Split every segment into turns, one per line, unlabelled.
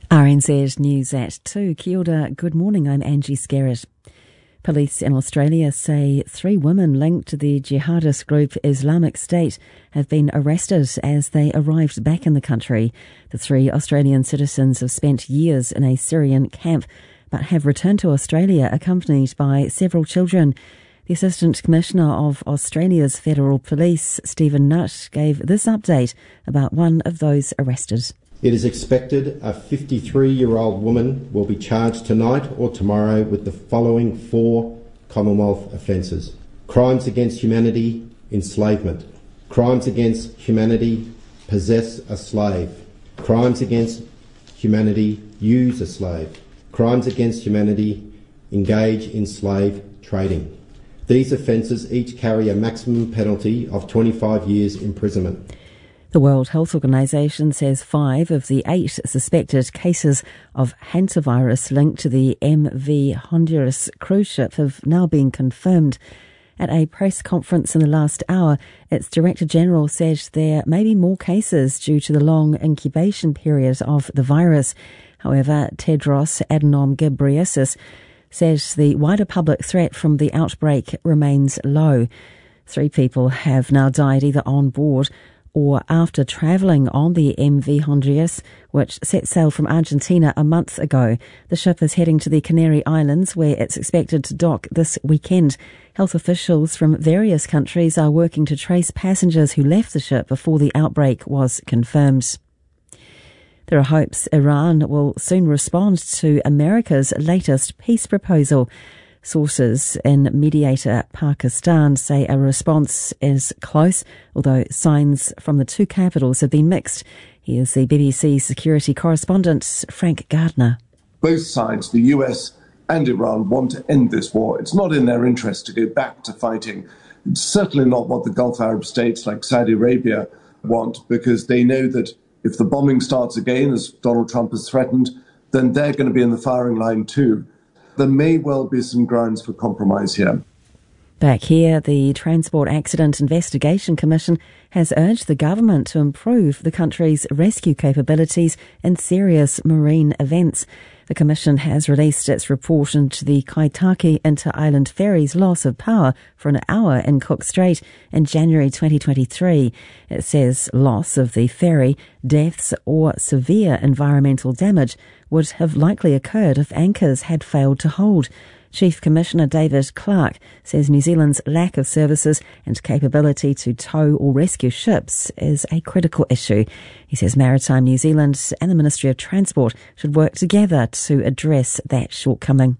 RNZ News at 2. Kia ora, good morning, I'm Angie Skerritt. Police in Australia say 3 women linked to the jihadist group Islamic State have been arrested as they arrived back in the country. The 3 Australian citizens have spent years in a Syrian camp but have returned to Australia accompanied by several children. The Assistant Commissioner of Australia's Federal Police, Stephen Nutt, gave this update about one of those arrested.
It is expected a 53-year-old woman will be charged tonight or tomorrow with the following 4 Commonwealth offences: crimes against humanity, enslavement; crimes against humanity, possess a slave; crimes against humanity, use a slave; crimes against humanity, engage in slave trading. These offences each carry a maximum penalty of 25 years imprisonment.
The World Health Organization says 5 of the 8 suspected cases of hantavirus linked to the MV Honduras cruise ship have now been confirmed. At a press conference in the last hour, its Director General said there may be more cases due to the long incubation period of the virus. However, Tedros Adhanom Ghebreyesus says the wider public threat from the outbreak remains low. 3 people have now died either on board or after travelling on the MV Honduras, which set sail from Argentina a month ago. The ship is heading to the Canary Islands, where it's expected to dock this weekend. Health officials from various countries are working to trace passengers who left the ship before the outbreak was confirmed. There are hopes Iran will soon respond to America's latest peace proposal. Sources in mediator Pakistan say a response is close, although signs from the 2 capitals have been mixed. Here's the BBC security correspondent, Frank Gardner.
Both sides, the US and Iran, want to end this war. It's not in their interest to go back to fighting. It's certainly not what the Gulf Arab states like Saudi Arabia want, because they know that if the bombing starts again, as Donald Trump has threatened, then they're going to be in the firing line too. There may well be some grounds for compromise here.
Back here, the Transport Accident Investigation Commission has urged the government to improve the country's rescue capabilities in serious marine events. The Commission has released its report into the Kaitaki Inter-Island Ferry's loss of power for an hour in Cook Strait in January 2023. It says loss of the ferry, deaths or severe environmental damage would have likely occurred if anchors had failed to hold. Chief Commissioner David Clark says New Zealand's lack of services and capability to tow or rescue ships is a critical issue. He says Maritime New Zealand and the Ministry of Transport should work together to address that shortcoming.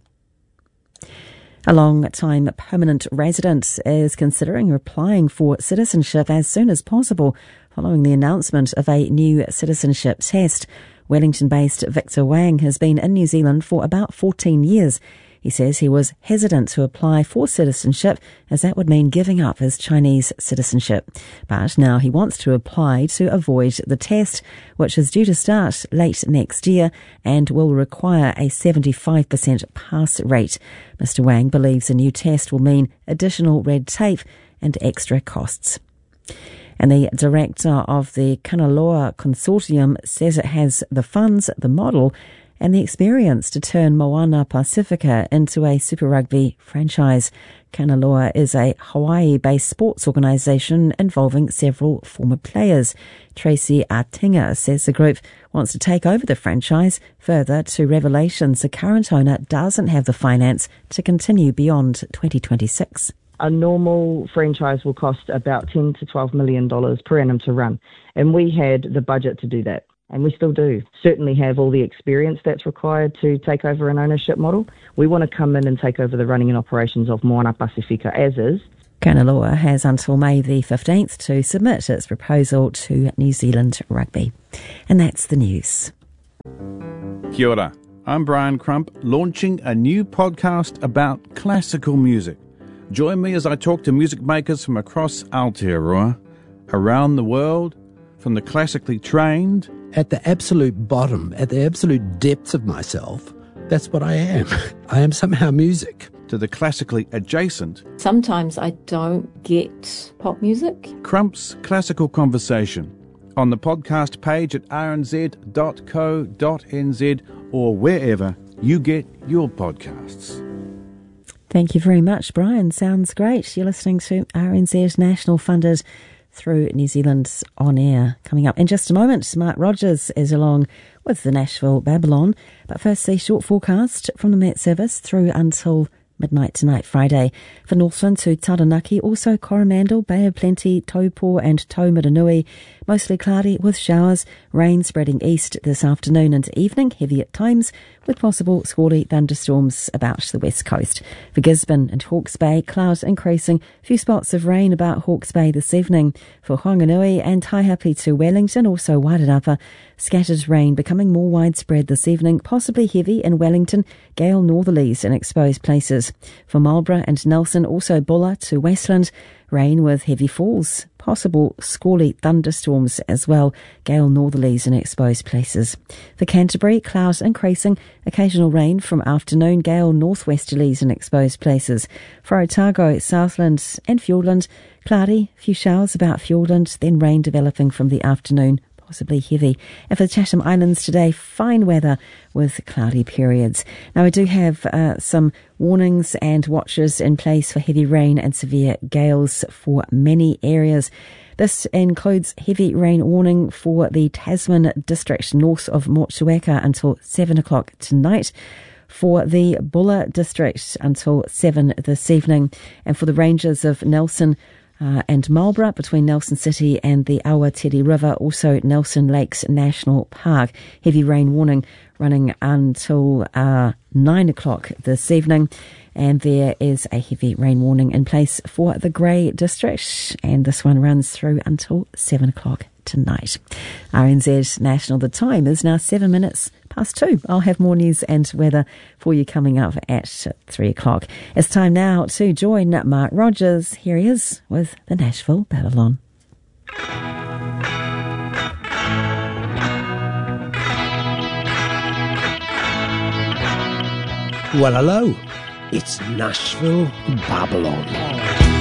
A long-time permanent resident is considering applying for citizenship as soon as possible following the announcement of a new citizenship test. Wellington-based Victor Wang has been in New Zealand for about 14 years. He says he was hesitant to apply for citizenship as that would mean giving up his Chinese citizenship. But now he wants to apply to avoid the test, which is due to start late next year and will require a 75% pass rate. Mr. Wang believes a new test will mean additional red tape and extra costs. And the director of the Kanaloa Consortium says it has the funds, the model and the experience to turn Moana Pacifica into a Super Rugby franchise. Kanaloa is a Hawaii-based sports organisation involving several former players. Tracy Atinga says the group wants to take over the franchise. Further to revelations, the current owner doesn't have the finance to continue beyond 2026.
A normal franchise will cost about $10 to $12 million per annum to run, and we had the budget to do that. And we still do. Certainly have all the experience that's required to take over an ownership model. We want to come in and take over the running and operations of Moana Pacifica as is.
Kanaloa has until May the 15th to submit its proposal to New Zealand Rugby. And that's the news.
Kia ora. I'm Brian Crump, launching a new podcast about classical music. Join me as I talk to music makers from across Aotearoa, around the world, from the classically trained.
At the absolute bottom, at the absolute depths of myself, that's what I am. I am somehow music.
To the classically adjacent.
Sometimes I don't get pop music.
Crump's Classical Conversation, on the podcast page at rnz.co.nz or wherever you get your podcasts.
Thank you very much, Brian. Sounds great. You're listening to RNZ National Funded through New Zealand's On Air. Coming up in just a moment, Mark Rogers is along with the Nashville Babylon. But first, the short forecast from the Met Service through until midnight tonight, Friday. For Northland to Taranaki, also Coromandel, Bay of Plenty, Taupo and Taumaranui. Mostly cloudy with showers, rain spreading east this afternoon into evening, heavy at times, with possible squally thunderstorms about the west coast. For Gisborne and Hawke's Bay, clouds increasing, few spots of rain about Hawke's Bay this evening. For Whanganui and Taihape to Wellington, also Wairarapa, scattered rain becoming more widespread this evening, possibly heavy in Wellington, gale northerlies in exposed places. For Marlborough and Nelson, also Bulla to Westland, rain with heavy falls, possible squally thunderstorms as well, gale northerlies in exposed places. For Canterbury, clouds increasing, occasional rain from afternoon, gale northwesterlies in exposed places. For Otago, Southland and Fiordland, cloudy, few showers about Fiordland, then rain developing from the afternoon, possibly heavy. And for the Chatham Islands today, fine weather with cloudy periods. Now we do have some warnings and watches in place for heavy rain and severe gales for many areas. This includes heavy rain warning for the Tasman district north of Motueka until 7 o'clock tonight, for the Bulla district until 7 this evening, and for the ranges of Nelson and Marlborough between Nelson City and the Awatere River, also Nelson Lakes National Park. Heavy rain warning running until 9 o'clock this evening. And there is a heavy rain warning in place for the Grey District, and this one runs through until 7 o'clock tonight. RNZ National, the time is now 7 minutes past 2. I'll have more news and weather for you coming up at 3 o'clock. It's time now to join Mark Rogers. Here he is with the Nashville Babylon.
Well, hello. It's Nashville Babylon.